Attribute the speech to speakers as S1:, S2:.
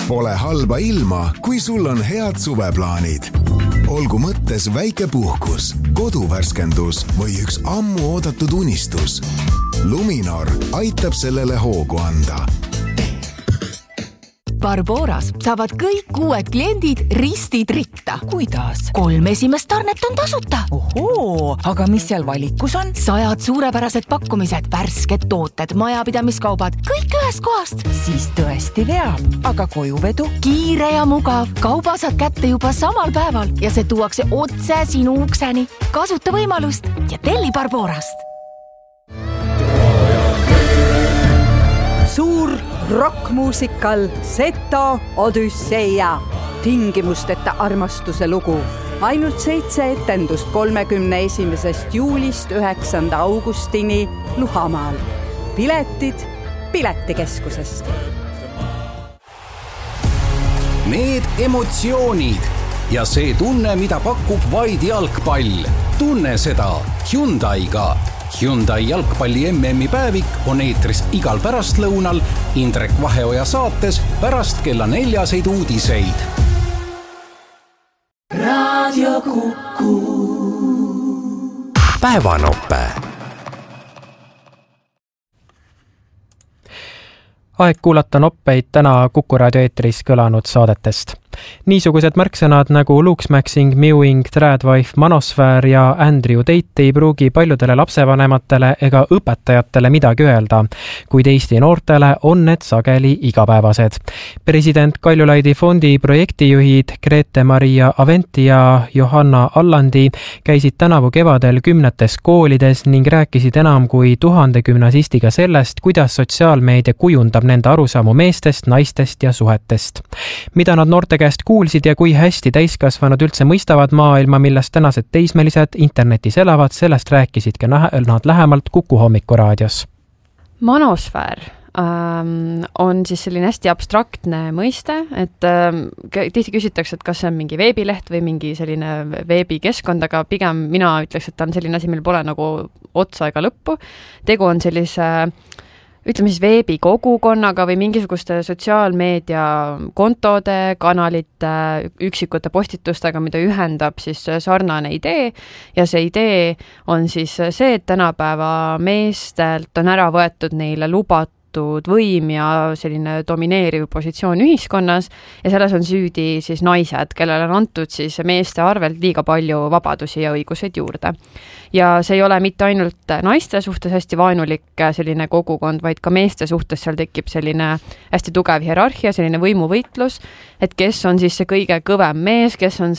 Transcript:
S1: Pole halba ilma, kui sul on head suveplaanid. Olgu mõttes väike puhkus, koduvärskendus või üks ammu oodatud unistus. Luminor aitab sellele hoogu anda.
S2: Barboras saavad kõik uued kliendid ristid ritta.
S3: Kuidas?
S2: 3 esimest tarnet on tasuta.
S3: Ohoo, aga mis seal valikus on?
S2: 100 suurepärased pakkumised, värsked tooted, majapidamiskaubad, kõik ühest kohast.
S3: Siis tõesti veab, aga kojuvedu?
S2: Kiire ja mugav, kauba saad kätte juba samal päeval ja see tuuakse otse sinu ukseni. Kasuta võimalust ja telli Barborast.
S4: Suur rockmuusikal Seto Odüsseia. Tingimusteta armastuse lugu. Ainult 7 etendust 31. juulist 9. augustini Luhamaal. Piletid Piletikeskusest.
S5: Need emotsioonid ja see tunne, mida pakub vaid jalgpall. Tunne seda Hyundai'ga. Hyundai jalgpalli MM-i päevik on eetris igal pärastlõunal Indrek Vaheoja saates pärast kella 4 uudiseid.
S6: Radio Kuku.
S7: Päevanope. Aeg kuulata noppeid täna Kuku raadio eetris kõlanud saadetest. Niisugused märksõnad nagu Luuksmäksing, Mewing, Tradwife, Manosfäär ja Andrew Tate ei pruugi paljudele lapsevanematele ega õpetajatele midagi öelda, kuid Eesti noortele on need sageli igapäevased. President Kaljulaidi fondi projektijuhid Grete-Maria Aventi ja Johanna Allandi käisid tänavu kevadel 10 koolides ning rääkisid enam kui 1000 gümnasistiga sellest, kuidas sotsiaalmeedia kujundab nende arusaamu meestest, naistest ja suhetest. Mida nad noorte käest kuulsid ja kui hästi täiskasvanud üldse mõistavad maailma, millest tänased teismelised internetis elavad, sellest rääkisidki nad lähemalt Kuku hommikuraadios.
S8: Manosfäär on siis selline hästi abstraktne mõiste, et tihti küsitakse, et kas see on mingi veebileht või mingi selline veebikeskkond, aga pigem mina ütleks, et ta on selline asi, mil pole nagu otsa ega lõppu. Tegu on sellise ütleme siis veebikogukonnaga või mingisuguste sotsiaalmeedia kontode, kanalite, üksikute postitustega, mida ühendab siis sarnane idee ja see idee on siis see, et tänapäeva meestelt on ära võetud neile lubatud võim ja selline domineeriv positsioon ühiskonnas ja selles on süüdi siis naised, kellele on antud siis meeste arvelt liiga palju vabadusi ja õiguseid juurde. Ja see ei ole mitte ainult naiste suhtes hästi vaenulik selline kogukond, vaid ka meeste suhtes seal tekib selline hästi tugev hierarhia, selline võimuvõitlus, et kes on siis see kõige kõvem mees, kes on